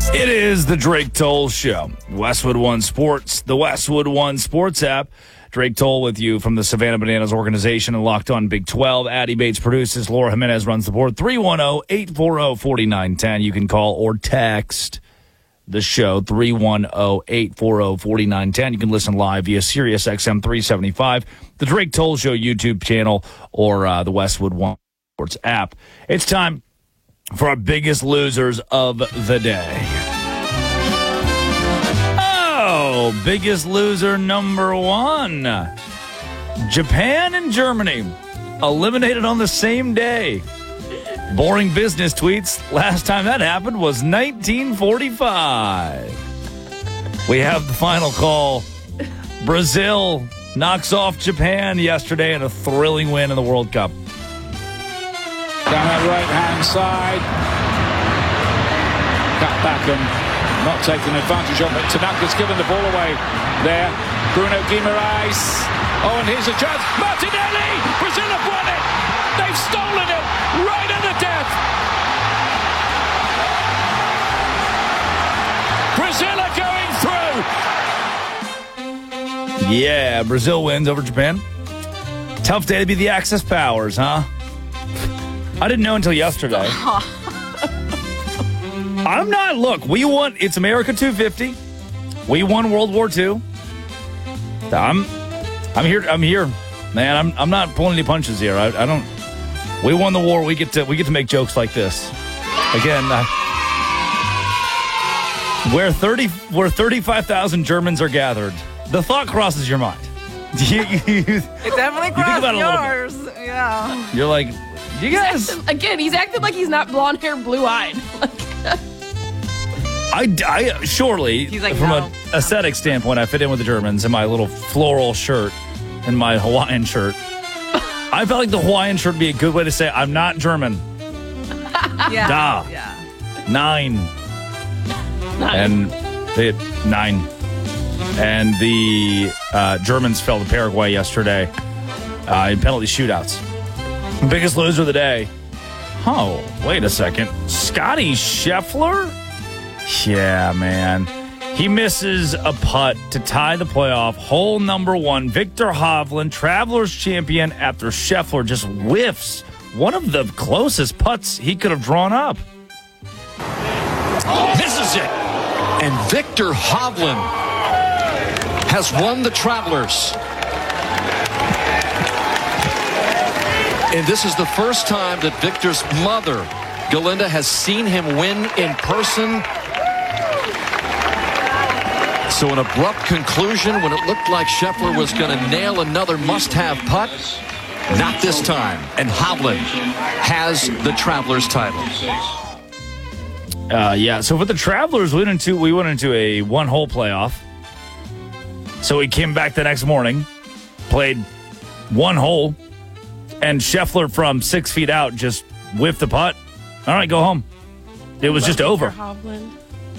It is the Drake Toll Show. Westwood One Sports, the Westwood One Sports app. Drake Toll with you from the Savannah Bananas organization and Locked On Big 12. Addie Bates produces. Laura Jimenez runs the board. 310-840-4910. You can call or text the show. 310-840-4910. You can listen live via Sirius XM 375, the Drake Toll Show YouTube channel, or the Westwood One Sports app. It's time for our biggest losers of the day. Biggest loser number one. Japan and Germany eliminated on the same day. Boring business tweets. Last time that happened was 1945. We have the final call. Brazil knocks off Japan yesterday in a thrilling win in the World Cup. Down that right-hand side. Cut back and not taking advantage of it. Tanaka's given the ball away there. Bruno Guimaraes. Oh, and here's a chance. Martinelli! Brazil have won it! They've stolen it right at the death. Brazil are going through! Yeah, Brazil wins over Japan. Tough day to be the Axis powers, huh? I didn't know until yesterday. I'm not. Look, we won. It's America 250. We won World War II. I'm here. I'm here, man. I'm not pulling any punches here. I don't. We won the war. We get to make jokes like this. Again, where 35,000 Germans are gathered, the thought crosses your mind. It definitely crosses yours. Yeah. You're like, you guys. He's acting like he's not blonde hair, blue eyed. I surely, like, from no. an aesthetic standpoint, I fit in with the Germans in my little floral shirt and my Hawaiian shirt. I felt like the Hawaiian shirt would be a good way to say I'm not German. Yeah. Da. Yeah. Nine. And they had 9. And the Germans fell to Paraguay yesterday in penalty shootouts. Biggest loser of the day. Oh, wait a second. Scotty Scheffler? Yeah, man. He misses a putt to tie the playoff. Hole number 1. Victor Hovland, Travelers champion, after Scheffler just whiffs one of the closest putts he could have drawn up. Misses it. And Victor Hovland has won the Travelers. And this is the first time that Victor's mother, Galinda, has seen him win in person. So an abrupt conclusion when it looked like Scheffler was going to nail another must-have putt. Not this time. And Hovland has the Travelers title. Yeah, so for the Travelers, we went into a one-hole playoff. So we came back the next morning, played one hole, and Scheffler from 6 feet out just whiffed the putt. All right, go home. It was just over. Hovland.